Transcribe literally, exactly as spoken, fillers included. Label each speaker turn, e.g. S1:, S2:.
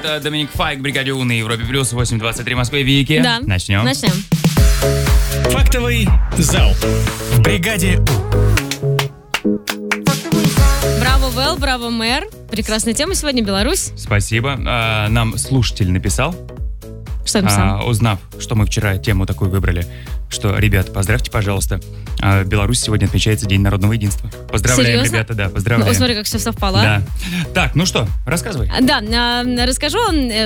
S1: Это Доминик Файк, Бригаде У на Европе Плюс, восемь двадцать три в Москве. Вики,
S2: Да.
S1: начнем.
S2: Начнем.
S3: Фактовый зал. В Бригаде У.
S2: Браво, Вэл, браво, мэр. Прекрасная тема сегодня, Беларусь.
S1: Спасибо. А, нам слушатель написал,
S2: Что написал?
S1: а, узнав, что мы вчера тему такую выбрали, что, ребят, поздравьте, пожалуйста, а, в Беларуси сегодня отмечается День народного единства. Поздравляем,
S2: Серьезно?
S1: ребята, да, поздравляем.
S2: Ну, смотри, как все совпало.
S1: Да. Так, ну что, рассказывай.
S2: Да, а, расскажу.